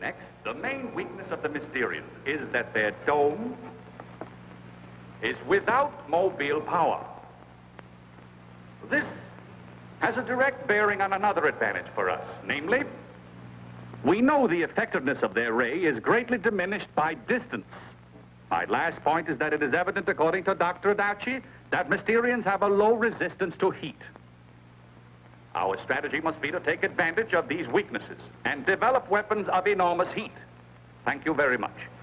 Next, the main weakness of the Mysterians is that their dome is without mobile power. This has a direct bearing on another advantage for us, namely, we know the effectiveness of their ray is greatly diminished by distance. My last point is that it is evident, according to Dr. Adachi, that Mysterians have a low resistance to heat. Our strategy must be to take advantage of these weaknesses and develop weapons of enormous heat. Thank you very much.